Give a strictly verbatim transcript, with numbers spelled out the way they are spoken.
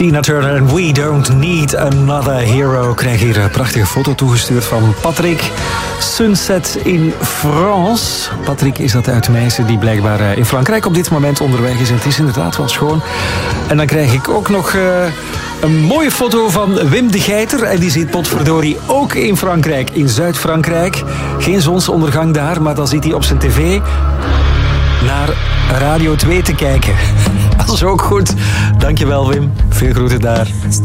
Tina Turner en We Don't Need Another Hero. Ik krijg hier een prachtige foto toegestuurd van Patrick. Sunset in France. Patrick is dat uit Meissen die blijkbaar in Frankrijk op dit moment onderweg is. En het is inderdaad wel schoon. En dan krijg ik ook nog uh, een mooie foto van Wim de Geiter. En die zit potverdorie ook in Frankrijk, in Zuid-Frankrijk. Geen zonsondergang daar, maar dan zit hij op zijn tv naar Radio twee te kijken. Dat is ook goed. Dankjewel, Wim. Veel groeten daar.